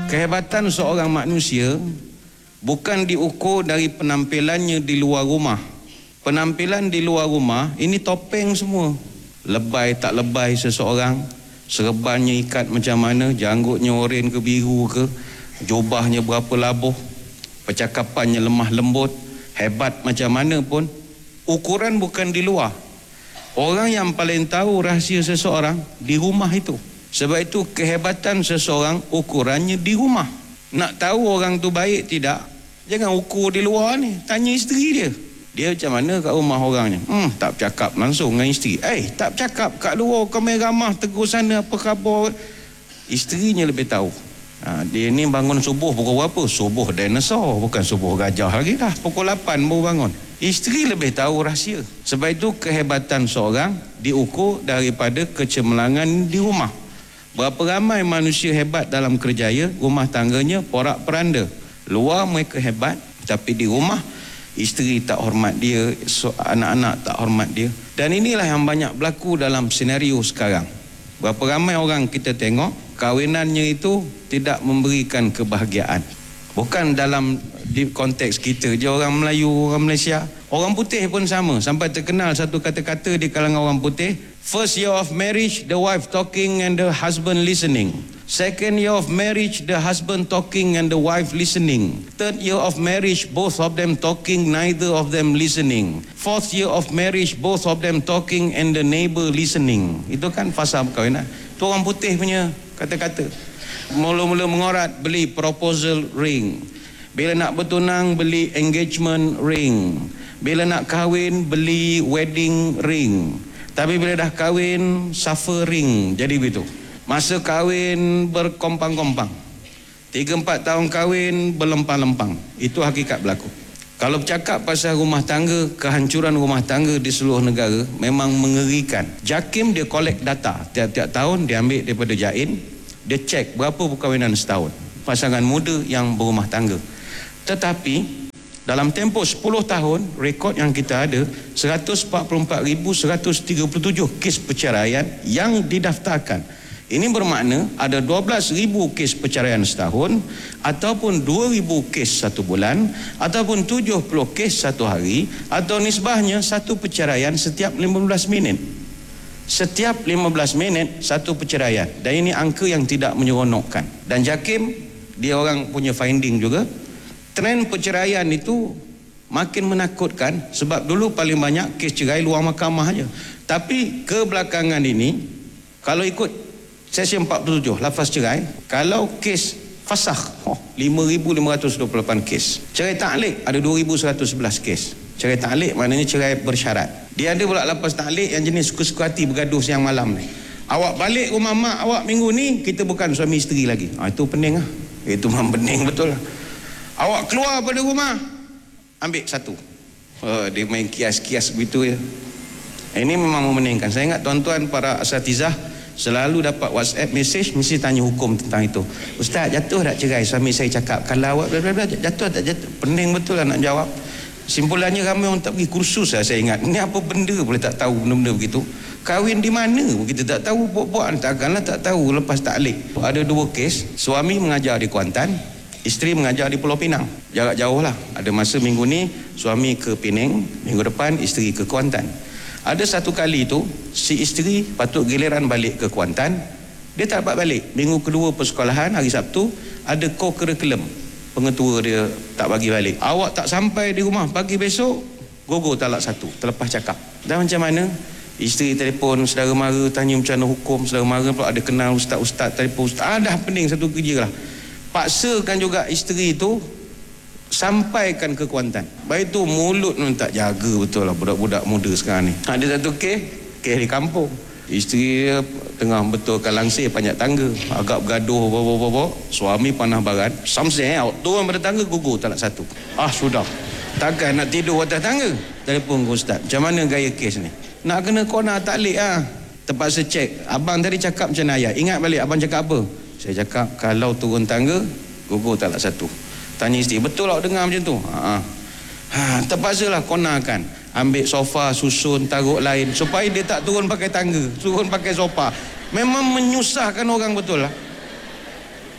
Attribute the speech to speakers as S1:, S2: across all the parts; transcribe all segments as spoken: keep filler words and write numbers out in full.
S1: Kehebatan seorang manusia bukan diukur dari penampilannya di luar rumah. Penampilan di luar rumah ini topeng semua. Lebay tak lebay seseorang, serbannya ikat macam mana, janggutnya oren ke biru ke, jubahnya berapa labuh, percakapannya lemah lembut, hebat macam mana pun, ukuran bukan di luar. Orang yang paling tahu rahsia seseorang di rumah itu. Sebab itu kehebatan seseorang ukurannya di rumah. Nak tahu orang tu baik tidak, jangan ukur di luar ni. Tanya isteri dia. Dia macam mana kat rumah orang ni? Hmm, tak bercakap langsung dengan isteri. Eh, tak bercakap kat luar kami ramah tegur sana apa khabar. Isterinya lebih tahu. Ha, dia ni bangun subuh pukul berapa? Subuh dinosaur, bukan subuh gajah lagi dah. Pukul lapan baru bangun. Isteri lebih tahu rahsia. Sebab itu kehebatan seorang diukur daripada kecemerlangan di rumah. Berapa ramai manusia hebat dalam kerjaya, rumah tangganya porak-peranda. Luar mereka hebat, tapi di rumah isteri tak hormat dia, anak-anak tak hormat dia. Dan inilah yang banyak berlaku dalam senario sekarang. Berapa ramai orang kita tengok kahwinannya itu tidak memberikan kebahagiaan. Bukan dalam di konteks kita je, orang Melayu, orang Malaysia, orang putih pun sama. Sampai terkenal satu kata-kata di kalangan orang putih, first year of marriage, the wife talking and the husband listening. Second year of marriage, the husband talking and the wife listening. Third year of marriage, both of them talking, neither of them listening. Fourth year of marriage, both of them talking and the neighbor listening. Itu kan fasa perkahwinan. Itu orang putih punya kata-kata. Mula-mula mengorat, beli proposal ring. Bila nak bertunang, beli engagement ring. Bila nak kahwin, beli wedding ring. Tapi bila dah kahwin, suffer ring. Jadi begitu. Masa kahwin berkompang-kompang. Tiga empat tahun kahwin berlempang-lempang. Itu hakikat berlaku. Kalau bercakap pasal rumah tangga, kehancuran rumah tangga di seluruh negara memang mengerikan. JAKIM dia collect data. Tiap-tiap tahun dia ambil daripada JAIN. Dia cek berapa perkahwinan setahun. Pasangan muda yang berumah tangga. Tetapi dalam tempoh sepuluh tahun, rekod yang kita ada seratus empat puluh empat ribu seratus tiga puluh tujuh kes perceraian yang didaftarkan. Ini bermakna ada dua belas ribu kes perceraian setahun, ataupun dua ribu kes satu bulan, ataupun tujuh puluh kes satu hari, atau nisbahnya satu perceraian setiap lima belas minit. Setiap lima belas minit satu perceraian. Dan ini angka yang tidak menyeronokkan. Dan JAKIM, dia orang punya finding juga, trend perceraian itu makin menakutkan. Sebab dulu paling banyak kes cerai luar mahkamah aja. Tapi kebelakangan ini, kalau ikut sesi empat puluh tujuh lafaz cerai, kalau kes fasakh, oh, lima ribu lima ratus dua puluh lapan kes. Cerai ta'liq ada dua ribu seratus sebelas kes. Cerai ta'liq maknanya cerai bersyarat. Dia ada pula lafaz ta'liq yang jenis suka-suka hati bergaduh siang malam ni. Awak balik rumah mak awak minggu ni, kita bukan suami isteri lagi. Ha, itu pening lah. Itu memang pening betul lah. Awak keluar pada rumah, ambil satu. Oh, dia main kias-kias begitu ya. Ini memang memeningkan. Saya ingat tuan-tuan para asatizah selalu dapat WhatsApp message, mesti tanya hukum tentang itu. Ustaz, jatuh tak cerai? Suami saya cakap, kalau awak bla-bla-bla, jatuh tak jatuh? Pening betul lah nak jawab. Simpulannya ramai orang tak pergi kursus lah, saya ingat. Ini apa benda boleh tak tahu benda-benda begitu? Kahwin di mana kita tak tahu, buat-buat takkanlah tak tahu lepas ta'liq. Ada dua kes, suami mengajar di Kuantan, isteri mengajar di Pulau Pinang. Jarak jauh lah. Ada masa minggu ni suami ke Penang, minggu depan isteri ke Kuantan. Ada satu kali tu si isteri patut giliran balik ke Kuantan, dia tak dapat balik. Minggu kedua persekolahan, hari Sabtu, ada co-curriculum. Pengetua dia tak bagi balik. Awak tak sampai di rumah pagi besok, gogo talak satu, terlepas cakap. Dan macam mana? Isteri telefon saudara mara, tanya macam mana hukum. Saudara mara pula ada kenal ustaz-ustaz, telefon ustaz. Ah, dah pening satu kerja lah. Paksakan juga isteri itu sampaikan ke Kuantan. Baik tu mulut pun tak jaga betul lah budak-budak muda sekarang ni. Ada satu kes, kes di kampung. Isteri dia tengah betulkan langsir panjat tangga, agak bergaduh bawa-bawa, suami panah barat, samseng eh, turun pada tangga, gugur talak satu. Ah sudah, takkan nak tidur atas tangga. Telefon ke ustaz, macam mana gaya kes ni? Nak kena kona ta'liq ah. Terpaksa cek, abang tadi cakap macam mana ayat? Ingat balik abang cakap apa? Saya cakap kalau turun tangga, gugur talak satu. Tanya isteri, betul awak dengar macam tu? Ha, ha, terpaksalah konakan. Ambil sofa, susun, taruh lain supaya dia tak turun pakai tangga, turun pakai sofa. Memang menyusahkan orang betul lah.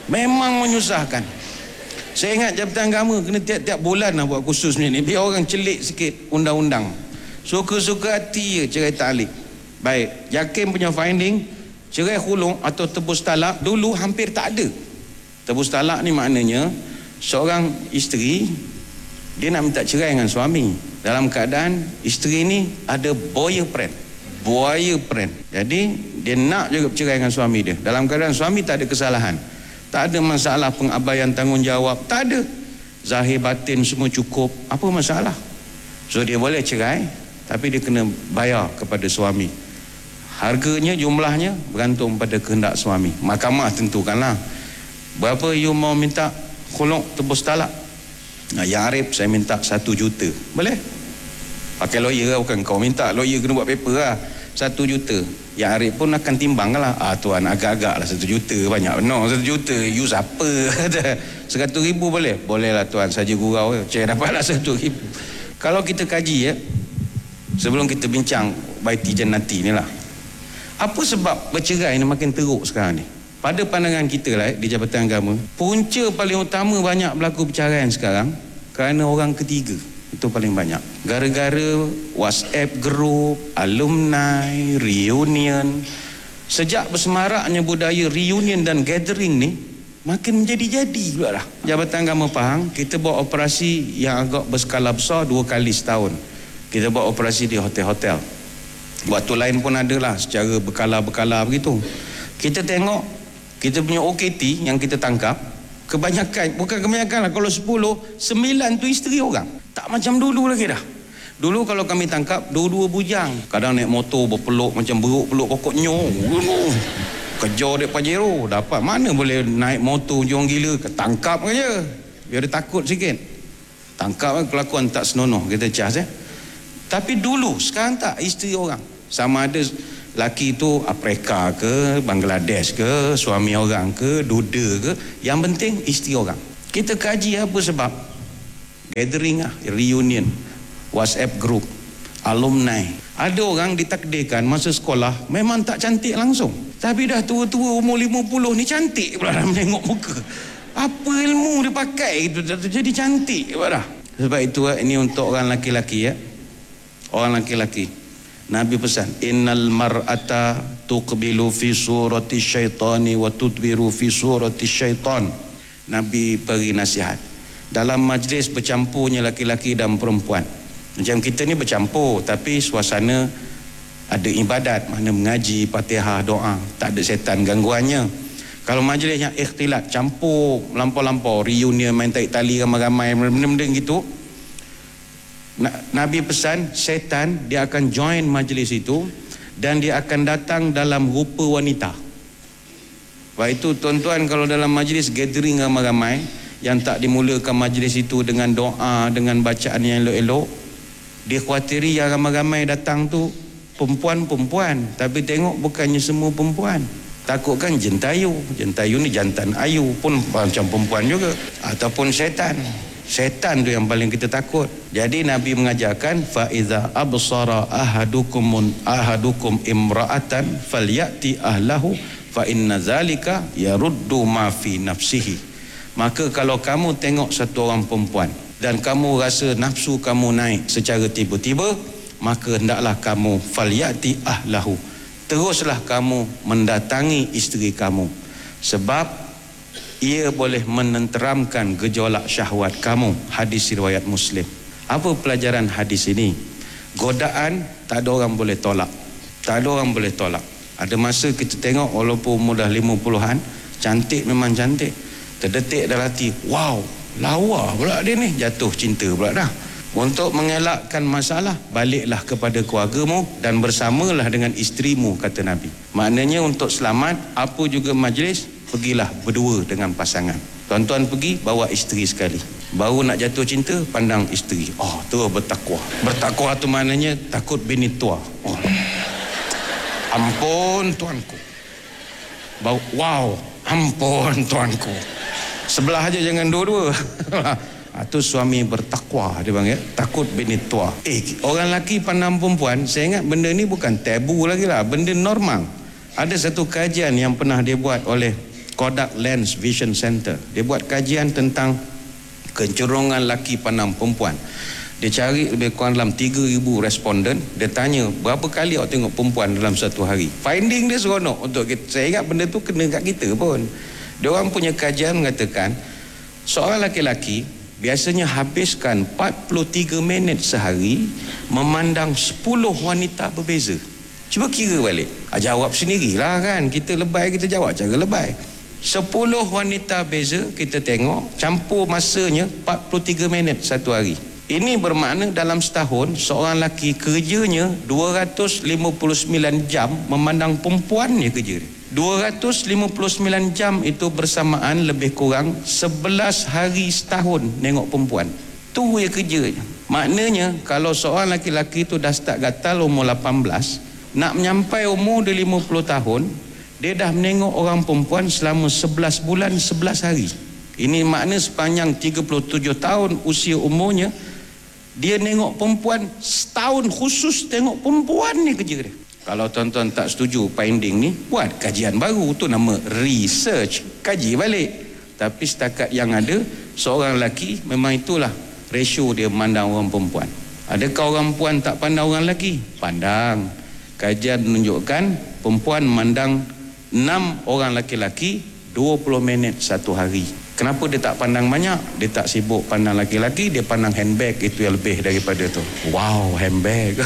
S1: Memang menyusahkan. Saya ingat Jabatan Agama kena tiap-tiap bulan lah buat kursus ni ni, biar orang celik sikit undang-undang. Suka-suka hati je cerai ta'liq. Baik, Yakin punya finding, cerai khulung atau tebus talak dulu hampir tak ada. Tebus talak ni maknanya seorang isteri dia nak minta cerai dengan suami dalam keadaan isteri ni ada boyfriend. Boyfriend. Jadi dia nak juga bercerai dengan suami dia dalam keadaan suami tak ada kesalahan. Tak ada masalah pengabaian tanggungjawab, tak ada. Zahir batin semua cukup, apa masalah? So dia boleh cerai, tapi dia kena bayar kepada suami. Harganya, jumlahnya bergantung pada kehendak suami. Mahkamah tentukanlah. Berapa you mau minta khuluk tebus talak? Nah, yang Arif saya minta satu juta. Boleh? Pakai lawyer lah, bukan kau minta. Lawyer kena buat paper lah. Satu juta. Yang Arif pun akan timbang lah. Ah tuan, agak-agak lah satu juta. Banyak. No, satu juta. You siapa? Seratus ribu boleh? Boleh lah tuan. Saja gurau. Saya dapatlah satu ribu. Kalau kita kaji ya, sebelum kita bincang baiti jannati ni lah, apa sebab bercerai ni makin teruk sekarang ni? Pada pandangan kita lah di Jabatan Agama, punca paling utama banyak berlaku perceraian sekarang kerana orang ketiga. Itu paling banyak. Gara-gara WhatsApp group, alumni, reunion. Sejak bersemaraknya budaya reunion dan gathering ni, makin menjadi-jadi pula lah. Jabatan Agama Pahang, kita buat operasi yang agak berskala besar dua kali setahun. Kita buat operasi di hotel-hotel. Waktu lain pun ada lah secara berkala-berkala begitu. Kita tengok, kita punya O K T yang kita tangkap, kebanyakan, bukan kebanyakan lah, kalau sepuluh, sembilan tu isteri orang. Tak macam dulu lagi dah. Dulu kalau kami tangkap, dua-dua bujang. Kadang naik motor berpeluk macam beruk-peluk pokok nyong. Kejar dek Pajero. Dapat mana boleh naik motor jong gila. Tangkap aja. Biar dia takut sikit. Tangkap kelakuan tak senonoh. Kita cas eh. Tapi dulu, sekarang tak, isteri orang. Sama ada laki tu Afrika ke, Bangladesh ke, suami orang ke, duda ke. Yang penting isteri orang. Kita kaji apa sebab. Gathering lah, reunion, WhatsApp group, alumni. Ada orang ditakdirkan masa sekolah memang tak cantik langsung, tapi dah tua-tua umur lima puluh ni cantik pula dah menengok muka. Apa ilmu dia pakai itu jadi cantik pula dah. Sebab itu ini untuk orang laki-laki ya. Orang laki-laki. Nabi pesan, innal mar'ata tuqbilu fi surati syaitani wa tudbiru fi surati syaitan. Nabi beri nasihat. Dalam majlis bercampurnya laki-laki dan perempuan. Macam kita ni bercampur, tapi suasana ada ibadat, mana mengaji, Fatihah, doa, tak ada setan gangguannya. Kalau majlis yang ikhtilat, campur lampau-lampau, reunion, main tarik tali ramai-ramai, benda-benda gitu, Nabi pesan setan dia akan join majlis itu dan dia akan datang dalam rupa wanita. Sebab itu tuan-tuan, kalau dalam majlis gathering ramai-ramai yang tak dimulakan majlis itu dengan doa, dengan bacaan yang elok-elok, dia khawatiri yang ramai-ramai datang tu perempuan-perempuan, tapi tengok bukannya semua perempuan. Takutkan jentayu, jentayu ni jantan ayu pun macam perempuan juga, ataupun syaitan. Syaitan tu yang paling kita takut. Jadi Nabi mengajarkan, fa iza absara ahadukum ahadukum imra'atan falyati ahlahu fa inna zalika yaruddu ma fi nafsihi. Maka kalau kamu tengok satu orang perempuan dan kamu rasa nafsu kamu naik secara tiba-tiba, maka hendaklah kamu falyati ahlahu, teruslah kamu mendatangi isteri kamu, sebab ia boleh menenteramkan gejolak syahwat kamu. Hadis riwayat Muslim. Apa pelajaran hadis ini? Godaan tak ada orang boleh tolak. Tak ada orang boleh tolak. Ada masa kita tengok walaupun umur dah lima puluhan, cantik memang cantik, terdetik dalam hati, wow, lawa pula dia ni, jatuh cinta pula dah. Untuk mengelakkan masalah, baliklah kepada keluargamu dan bersamalah dengan isterimu, kata Nabi. Maknanya untuk selamat, apa juga majlis, pergilah berdua dengan pasangan. Tuan-tuan pergi, bawa isteri sekali. Baru nak jatuh cinta, pandang isteri. Oh, tu bertakwa. Bertakwa tu maknanya takut bini tua. Oh. Ampun tuanku. Bau, wow, ampun tuanku. Sebelah aja, jangan dua-dua. Itu suami bertakwa, dia bang ya, takut bini tua. Eh, orang lelaki pandang perempuan, saya ingat benda ni bukan tabu lagi lah, benda normal. Ada satu kajian yang pernah dia buat oleh Kodak Lens Vision Center. Dia buat kajian tentang kecenderungan laki pandang perempuan. Dia cari lebih kurang dalam tiga ribu responden. Dia tanya berapa kali awak tengok perempuan dalam satu hari. Finding dia seronok untuk kita. Saya ingat benda tu kena kat kita pun. Dia orang punya kajian mengatakan seorang laki-laki biasanya habiskan empat puluh tiga minit sehari memandang sepuluh wanita berbeza. Cuba kira balik. Ah, jawab sendirilah kan. Kita lebay, kita jawab cara lebay. sepuluh wanita beza kita tengok, campur masanya empat puluh tiga minit satu hari. Ini bermakna dalam setahun seorang lelaki kerjanya dua ratus lima puluh sembilan jam memandang perempuan dia kerja dia. dua ratus lima puluh sembilan jam itu bersamaan lebih kurang sebelas hari setahun nengok perempuan. Tu dia kerja. Maknanya kalau seorang lelaki itu dah start gatal umur lapan belas, nak menyampai umur dia lima puluh tahun, dia dah menengok orang perempuan selama sebelas bulan sebelas hari. Ini makna sepanjang tiga puluh tujuh tahun usia umurnya, dia nengok perempuan setahun khusus tengok perempuan ni kerja dia. Kalau tuan-tuan tak setuju finding ni, buat kajian baru. Tu nama research. Kaji balik. Tapi setakat yang ada, seorang lelaki memang itulah ratio dia memandang orang perempuan. Adakah orang perempuan tak pandang orang lelaki? Pandang. Kajian menunjukkan perempuan memandang enam orang lelaki-lelaki dua puluh minit satu hari. Kenapa dia tak pandang banyak? Dia tak sibuk pandang lelaki-lelaki, dia pandang handbag, itu yang lebih daripada tu. Wow, handbag.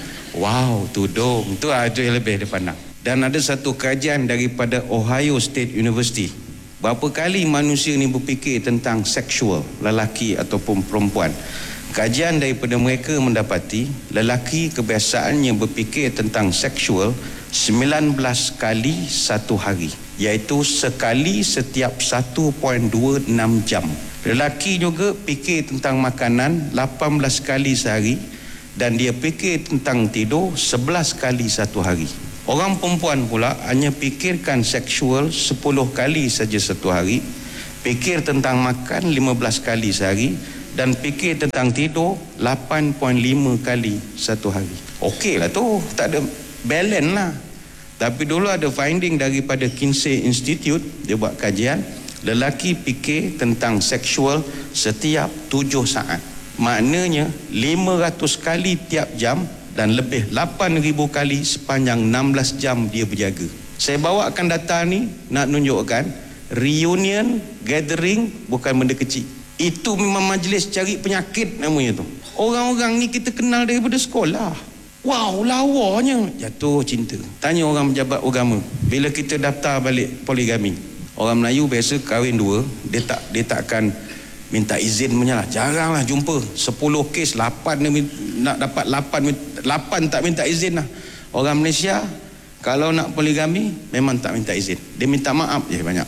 S1: Wow, tudung. Itu, itu yang lebih dia pandang. Dan ada satu kajian daripada Ohio State University. Berapa kali manusia ni berfikir tentang seksual, lelaki ataupun perempuan. Kajian daripada mereka mendapati lelaki kebiasaannya berfikir tentang seksual sembilan belas kali satu hari, iaitu sekali setiap satu perpuluhan dua enam jam. Lelaki juga fikir tentang makanan lapan belas kali sehari, dan dia fikir tentang tidur sebelas kali satu hari. Orang perempuan pula hanya fikirkan seksual sepuluh kali saja satu hari, fikir tentang makan lima belas kali sehari, dan fikir tentang tidur lapan perpuluhan lima kali satu hari. Okey lah tu, tak ada balance lah. Tapi dulu ada finding daripada Kinsey Institute, dia buat kajian, lelaki fikir tentang seksual setiap tujuh saat. Maknanya lima ratus kali tiap jam dan lebih lapan ribu kali sepanjang enam belas jam dia berjaga. Saya bawakan data ni nak tunjukkan reunion, gathering bukan benda kecil. Itu memang majlis cari penyakit namanya tu. Orang-orang ni kita kenal daripada sekolah. Wow, lawanya. Jatuh cinta. Tanya orang pejabat agama, bila kita daftar balik poligami, orang Melayu biasa kahwin dua, dia tak dia takkan minta izin punya lah. Jaranglah jumpa sepuluh kes lapan nak dapat lapan lapan tak minta izin lah. Orang Malaysia kalau nak poligami memang tak minta izin. Dia minta maaf je banyak.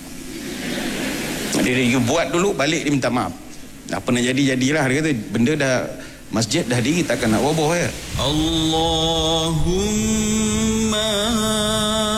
S1: Dia, dia buat dulu, balik dia minta maaf. Apa nak jadi-jadilah. Dia kata benda dah, masjid dah diri, takkan nak roboh ya. Allahumma